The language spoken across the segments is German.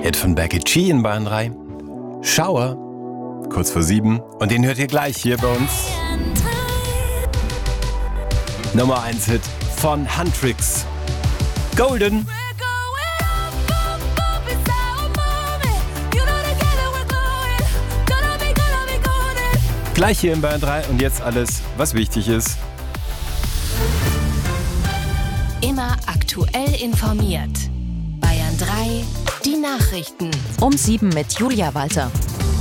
Hit von Becky G in Bayern 3. Schauer, kurz vor 7. Und den hört ihr gleich hier bei uns. Nummer 1 Hit von Huntrix. Golden. Gleich hier in Bayern 3 und jetzt alles, was wichtig ist. Immer aktuell informiert. Bayern 3, die Nachrichten. Um 7 mit Julia Walter.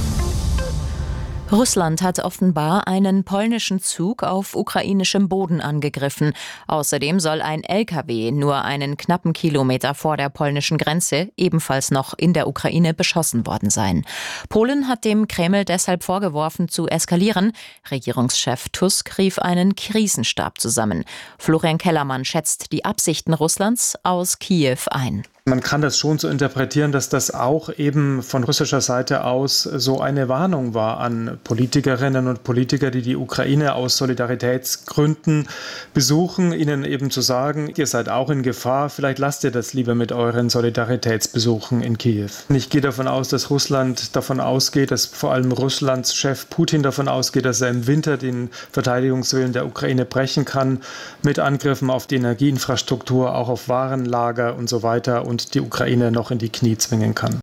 Russland hat offenbar einen polnischen Zug auf ukrainischem Boden angegriffen. Außerdem soll ein LKW nur einen knappen Kilometer vor der polnischen Grenze, ebenfalls noch in der Ukraine, beschossen worden sein. Polen hat dem Kreml deshalb vorgeworfen, zu eskalieren. Regierungschef Tusk rief einen Krisenstab zusammen. Florian Kellermann schätzt die Absichten Russlands aus Kiew ein. Man kann das schon so interpretieren, dass das auch eben von russischer Seite aus so eine Warnung war an Politikerinnen und Politiker, die die Ukraine aus Solidaritätsgründen besuchen, ihnen eben zu sagen, ihr seid auch in Gefahr, vielleicht lasst ihr das lieber mit euren Solidaritätsbesuchen in Kiew. Ich gehe davon aus, dass Russland davon ausgeht, dass vor allem Russlands Chef Putin davon ausgeht, dass er im Winter den Verteidigungswillen der Ukraine brechen kann, mit Angriffen auf die Energieinfrastruktur, auch auf Warenlager und so weiter und die Ukraine noch in die Knie zwingen kann.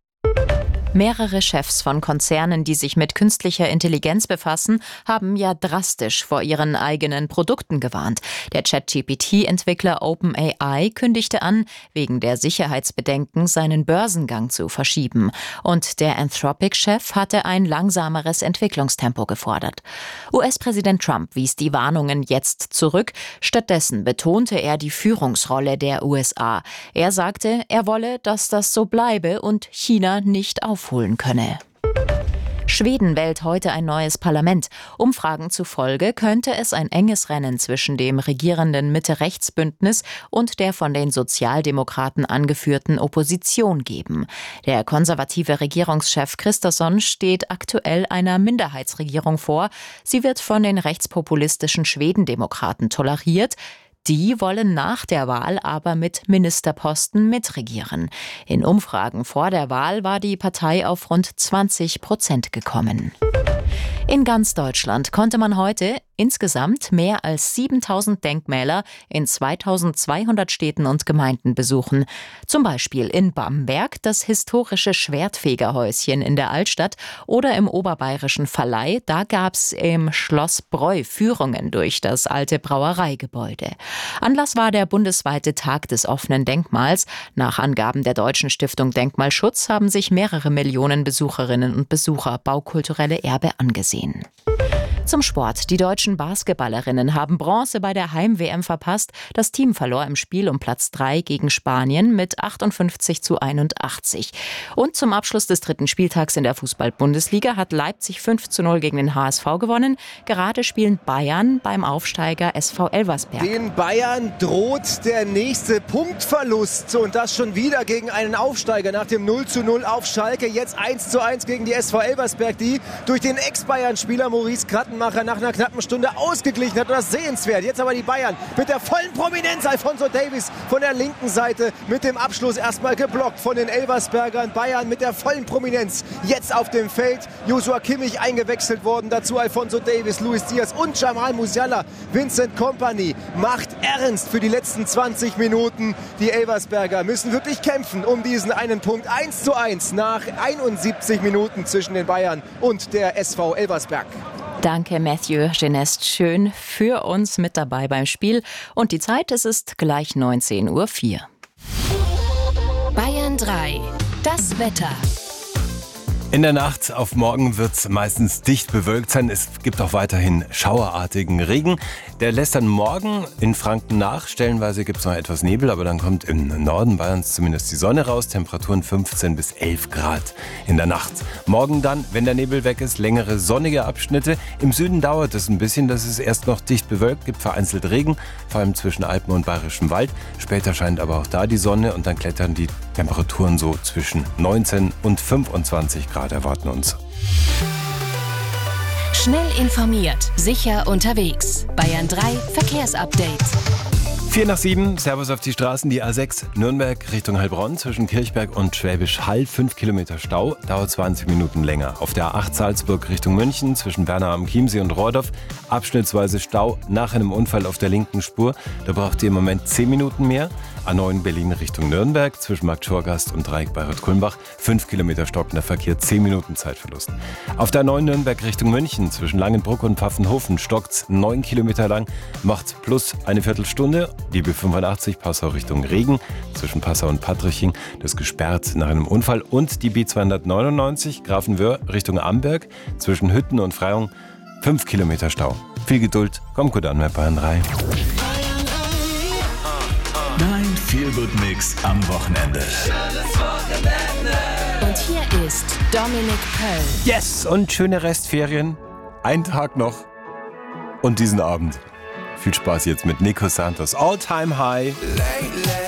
Mehrere Chefs von Konzernen, die sich mit künstlicher Intelligenz befassen, haben ja drastisch vor ihren eigenen Produkten gewarnt. Der ChatGPT-Entwickler OpenAI kündigte an, wegen der Sicherheitsbedenken seinen Börsengang zu verschieben. Und der Anthropic-Chef hatte ein langsameres Entwicklungstempo gefordert. US-Präsident Trump wies die Warnungen jetzt zurück. Stattdessen betonte er die Führungsrolle der USA. Er sagte, er wolle, dass das so bleibe und China nicht aufholen könne. Schweden wählt heute ein neues Parlament. Umfragen zufolge könnte es ein enges Rennen zwischen dem regierenden Mitte-Rechts-Bündnis und der von den Sozialdemokraten angeführten Opposition geben. Der konservative Regierungschef Kristersson steht aktuell einer Minderheitsregierung vor. Sie wird von den rechtspopulistischen Schwedendemokraten toleriert. Die wollen nach der Wahl aber mit Ministerposten mitregieren. In Umfragen vor der Wahl war die Partei auf rund 20% gekommen. In ganz Deutschland konnte man heute insgesamt mehr als 7.000 Denkmäler in 2.200 Städten und Gemeinden besuchen. Zum Beispiel in Bamberg das historische Schwertfegerhäuschen in der Altstadt oder im oberbayerischen Valley, da gab's im Schloss Breu Führungen durch das alte Brauereigebäude. Anlass war der bundesweite Tag des offenen Denkmals. Nach Angaben der Deutschen Stiftung Denkmalschutz haben sich mehrere Millionen Besucherinnen und Besucher baukulturelle Erbe angesehen. Zum Sport. Die deutschen Basketballerinnen haben Bronze bei der Heim-WM verpasst. Das Team verlor im Spiel um Platz 3 gegen Spanien mit 58:81. Und zum Abschluss des 3. Spieltags in der Fußball-Bundesliga hat Leipzig 5:0 gegen den HSV gewonnen. Gerade spielen Bayern beim Aufsteiger SV Elversberg. Den Bayern droht der nächste Punktverlust. Und das schon wieder gegen einen Aufsteiger nach dem 0:0 auf Schalke. Jetzt 1:1 gegen die SV Elversberg, die durch den Ex-Bayern-Spieler Maurice Krattenmacher nach einer knappen Stunde ausgeglichen hat. Und das ist sehenswert. Jetzt aber die Bayern mit der vollen Prominenz. Alphonso Davies von der linken Seite mit dem Abschluss erstmal geblockt von den Elversbergern. Bayern mit der vollen Prominenz jetzt auf dem Feld. Joshua Kimmich eingewechselt worden. Dazu Alphonso Davies, Luis Diaz und Jamal Musiala. Vincent Kompany macht ernst für die letzten 20 Minuten. Die Elversberger müssen wirklich kämpfen um diesen einen Punkt. 1:1 nach 71 Minuten zwischen den Bayern und der SV Elversberg. Danke, Matthew Genest. Schön für uns mit dabei beim Spiel. Und die Zeit, es ist gleich 19:04 Uhr. Bayern 3, das Wetter. In der Nacht auf morgen wird es meistens dicht bewölkt sein. Es gibt auch weiterhin schauerartigen Regen. Der lässt dann morgen in Franken nach. Stellenweise gibt es noch etwas Nebel, aber dann kommt im Norden Bayerns zumindest die Sonne raus. Temperaturen 15 bis 11 Grad in der Nacht. Morgen dann, wenn der Nebel weg ist, längere sonnige Abschnitte. Im Süden dauert es ein bisschen, dass es erst noch dicht bewölkt gibt, vereinzelt Regen, vor allem zwischen Alpen und Bayerischem Wald. Später scheint aber auch da die Sonne und dann klettern die Temperaturen so zwischen 19 und 25 Grad erwarten uns. Schnell informiert, sicher unterwegs. Bayern 3 Verkehrsupdate. 6:04, Servus auf die Straßen, die A6 Nürnberg Richtung Heilbronn zwischen Kirchberg und Schwäbisch Hall, 5 Kilometer Stau, dauert 20 Minuten länger. Auf der A8 Salzburg Richtung München zwischen Bernau am Chiemsee und Rohrdorf, abschnittsweise Stau nach einem Unfall auf der linken Spur, da braucht ihr im Moment 10 Minuten mehr. A9 Berlin Richtung Nürnberg zwischen Markt Schorgast und Dreieck Bayreuth-Kulmbach, 5 Kilometer stockender Verkehr, 10 Minuten Zeitverlust. Auf der A9 Nürnberg Richtung München zwischen Langenbruck und Pfaffenhofen stockt's 9 Kilometer lang, macht plus eine Viertelstunde. Die B85 Passau Richtung Regen zwischen Passau und Patriching, das gesperrt nach einem Unfall. Und die B299 Grafenwöhr Richtung Amberg zwischen Hütten und Freyung, 5 Kilometer Stau. Viel Geduld, kommt gut an bei Bayern 3. Dein Feel-Good-Mix am Wochenende. Und hier ist Dominik Köln. Yes! Und schöne Restferien. Ein Tag noch. Und diesen Abend. Viel Spaß jetzt mit Nico Santos. All Time High.